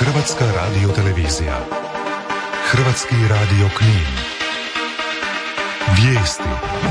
Hrvatska radiotelevizija. Hrvatski radio Knin. Vijesti.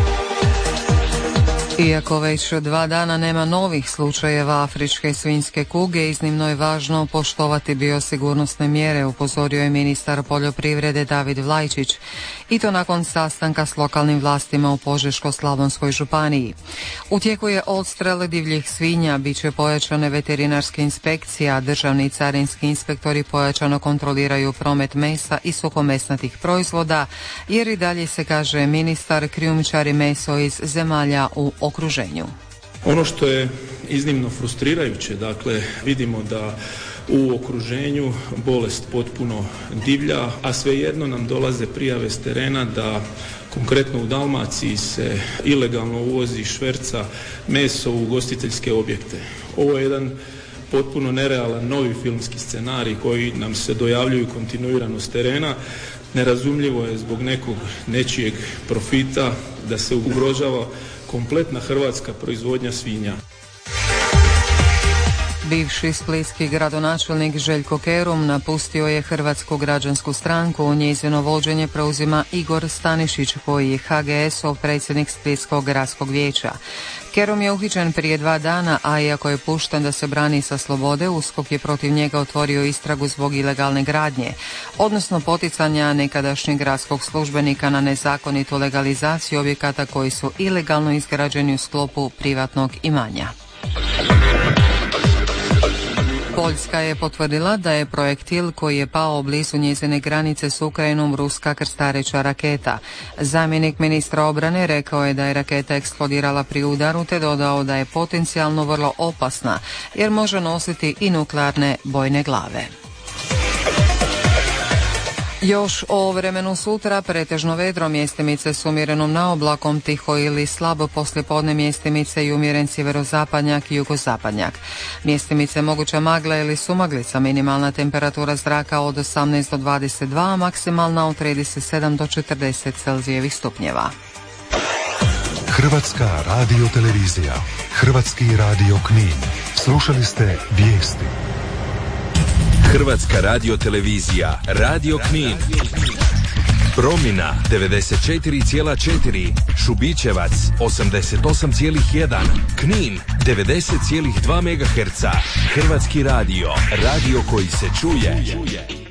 Iako već 2 dana nema novih slučajeva afričke svinjske kuge, iznimno je važno poštovati biosigurnosne mjere, upozorio je ministar poljoprivrede David Vlajčić, i to nakon sastanka s lokalnim vlastima u Požeško-slavonskoj županiji. U tijeku je odstrel divljih svinja, bit će pojačane veterinarske inspekcije, a državni i carinski inspektori pojačano kontroliraju promet mesa i suhomesnatih proizvoda, jer i dalje se, kaže ministar, krijumčari meso iz zemalja u okruženju. Ono što je iznimno frustrirajuće, dakle, vidimo da u okruženju bolest potpuno divlja, a svejedno nam dolaze prijave s terena da konkretno u Dalmaciji se ilegalno uvozi, šverca meso u ugostiteljske objekte. Ovo je jedan potpuno nerealan novi filmski scenarij koji nam se dojavljuju kontinuirano s terena. Nerazumljivo je zbog nečijeg profita da se ugrožava kompletna hrvatska proizvodnja svinja. Bivši splitski gradonačelnik Željko Kerum napustio je Hrvatsku građansku stranku. U njezino vođenje preuzima Igor Stanišić, koji je HGS-ov predsjednik Splitskog gradskog vijeća. Kerum je uhićen prije 2 dana, a iako je pušten da se brani sa slobode, USKOK je protiv njega otvorio istragu zbog ilegalne gradnje, odnosno poticanja nekadašnjeg gradskog službenika na nezakonitu legalizaciju objekata koji su ilegalno izgrađeni u sklopu privatnog imanja. Poljska je potvrdila da je projektil koji je pao blizu njezine granice s Ukrajinom ruska krstareća raketa. Zamjenik ministra obrane rekao je da je raketa eksplodirala pri udaru, te dodao da je potencijalno vrlo opasna jer može nositi i nuklearne bojne glave. Još o vremenu sutra: pretežno vedro, mjestimice s umjerenom naoblakom, tiho ili slabo poslijepodne mjestimice i umjeren sjeverozapadnjak i jugozapadnjak. Mjestimice moguća magla ili sumaglica, minimalna temperatura zraka od 18 do 22, maksimalna od 37 do 40 Celzijevih stupnjeva. Hrvatska radiotelevizija. Hrvatski radio Knin. Slušali ste vijesti. Hrvatska radiotelevizija, Radio Knin. Promina 94,4, Šubićevac 88,1, Knin 90,2 MHz. Hrvatski radio, radio koji se čuje.